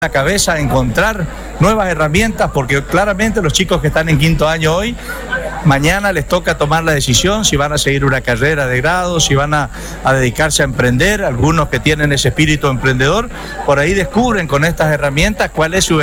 la cabeza a encontrar nuevas herramientas, porque claramente los chicos que están en quinto año hoy, mañana les toca tomar la decisión si van a seguir una carrera de grado, si van a dedicarse a emprender. Algunos que tienen ese espíritu emprendedor, por ahí descubren con estas herramientas cuál es su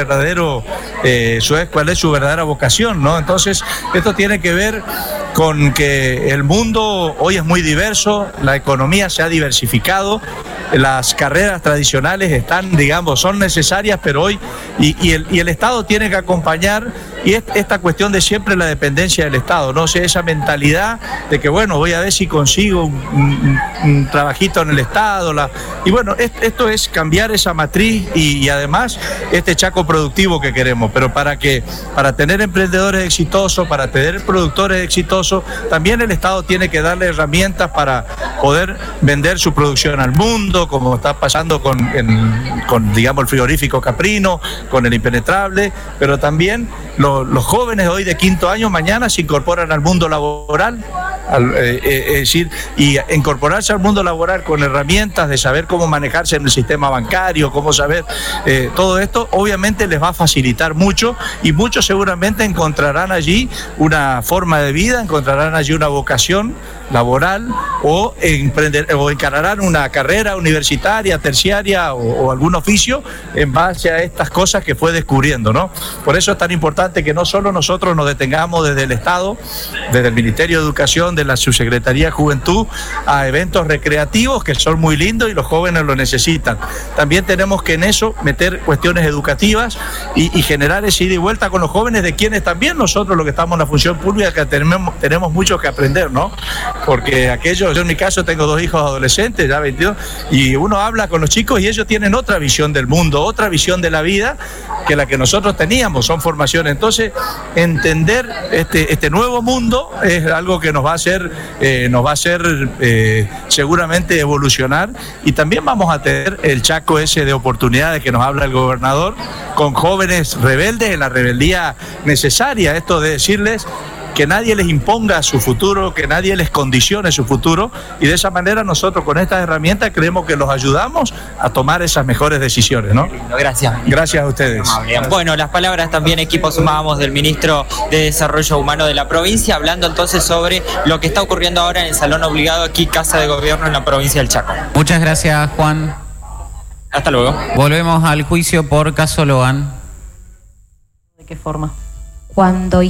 verdadera vocación, ¿no? Entonces, esto tiene que ver con que el mundo hoy es muy diverso, la economía se ha diversificado, las carreras tradicionales están, digamos, son necesarias, pero hoy, y el Estado tiene que acompañar, y esta cuestión de siempre la dependencia del Estado, ¿no? O sea, esa mentalidad de que, bueno, voy a ver si consigo un trabajito en el Estado, y bueno, esto es cambiar esa matriz y además este Chaco productivo que queremos, pero para tener emprendedores exitosos, para tener productores exitosos, también el Estado tiene que darle herramientas para poder vender su producción al mundo, como está pasando con digamos, el frigorífico Caprino, con el Impenetrable, pero también los jóvenes hoy de quinto año mañana se incorporan al mundo laboral, es decir, y incorporarse al mundo laboral con herramientas de saber cómo manejarse en el sistema bancario, cómo saber todo esto, obviamente les va a facilitar mucho, y muchos seguramente encontrarán allí una forma de vida, encontrarán allí una vocación laboral o encararán una carrera universitaria, terciaria o algún oficio en base a estas cosas que fue descubriendo, ¿no? Por eso es tan importante que no solo nosotros nos detengamos desde el Estado, desde el Ministerio de Educación, de la Subsecretaría de Juventud, a eventos recreativos que son muy lindos y los jóvenes lo necesitan. También tenemos que en eso meter cuestiones educativas y generar ese ida y vuelta con los jóvenes, de quienes también nosotros, los que estamos en la función pública, que tenemos mucho que aprender, ¿no? Porque yo en mi caso tengo 2 hijos adolescentes, ya 22, y uno habla con los chicos y ellos tienen otra visión del mundo, otra visión de la vida que la que nosotros teníamos, son formaciones. Entonces, entender este nuevo mundo es algo que nos va a hacer seguramente evolucionar, y también vamos a tener el Chaco ese de oportunidades que nos habla el gobernador, con jóvenes rebeldes en la rebeldía necesaria, esto de decirles que nadie les imponga su futuro, que nadie les condicione su futuro, y de esa manera nosotros con estas herramientas creemos que los ayudamos a tomar esas mejores decisiones, ¿no? Gracias. Gracias a ustedes. Bueno, las palabras también, equipo, sumábamos del ministro de Desarrollo Humano de la provincia, hablando entonces sobre lo que está ocurriendo ahora en el Salón Obligado aquí, Casa de Gobierno en la provincia del Chaco. Muchas gracias, Juan. Hasta luego. Volvemos al juicio por caso Logan. ¿De qué forma? Cuando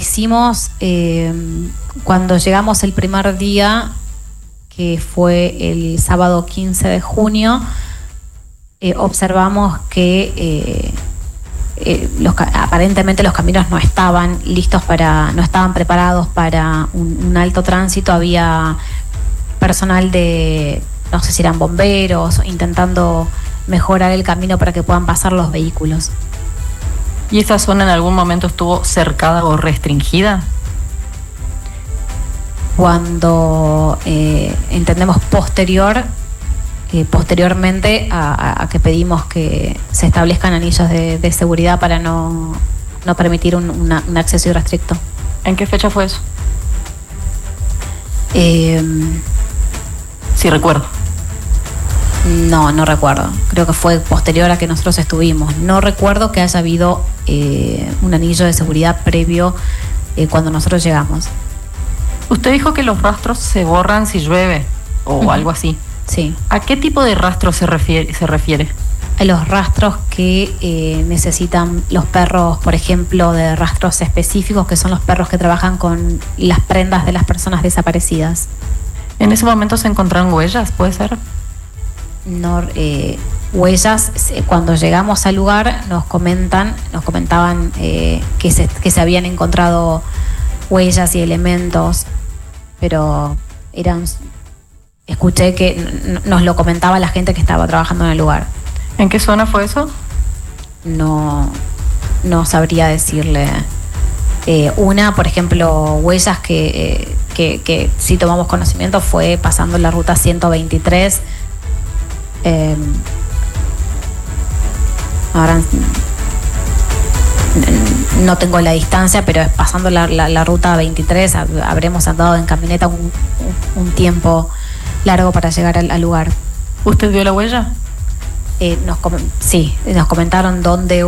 llegamos el primer día, que fue el sábado 15 de junio, observamos que aparentemente los caminos no estaban listos no estaban preparados para un alto tránsito. Había personal no sé si eran bomberos, intentando mejorar el camino para que puedan pasar los vehículos. ¿Y esa zona en algún momento estuvo cercada o restringida? Cuando entendemos posteriormente a que pedimos que se establezcan anillos de seguridad para no permitir un acceso irrestricto. ¿En qué fecha fue eso? Sí, recuerdo. No recuerdo. Creo que fue posterior a que nosotros estuvimos. No recuerdo que haya habido un anillo de seguridad previo cuando nosotros llegamos. Usted dijo que los rastros se borran si llueve o algo así. Sí. ¿A qué tipo de rastros se refiere? A los rastros que necesitan los perros, por ejemplo, de rastros específicos, que son los perros que trabajan con las prendas de las personas desaparecidas. ¿En ese momento se encontraron huellas, puede ser? No, huellas. Cuando llegamos al lugar nos comentaban que se habían encontrado huellas y elementos, pero escuché que nos lo comentaba la gente que estaba trabajando en el lugar. ¿En qué zona fue eso? No sabría decirle. Por ejemplo, huellas que sí tomamos conocimiento fue pasando la ruta 123. Ahora no tengo la distancia, pero es pasando la ruta 23. Habremos andado en camioneta un tiempo largo para llegar al lugar. ¿Usted vio la huella? nos comentaron dónde